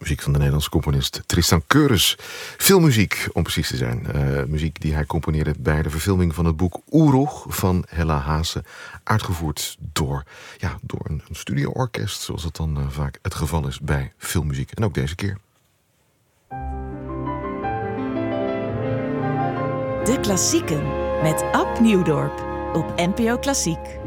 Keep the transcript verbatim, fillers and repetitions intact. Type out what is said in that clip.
Muziek van de Nederlandse componist Tristan Keurens. Filmmuziek, om precies te zijn. Uh, muziek die hij componeerde bij de verfilming van het boek Oerog van Hella Haase. Uitgevoerd door, ja, door een, een studio-orkest, zoals dat dan uh, vaak het geval is bij filmmuziek. En ook deze keer. De Klassieken met Ab Nieuwdorp op N P O Klassiek.